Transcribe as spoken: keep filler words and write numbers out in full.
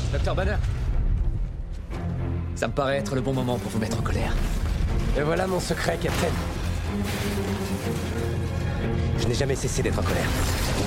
Docteur Banner. Ça me paraît être le bon moment pour vous mettre en colère. Et voilà mon secret, Captain. Je n'ai jamais cessé d'être en colère.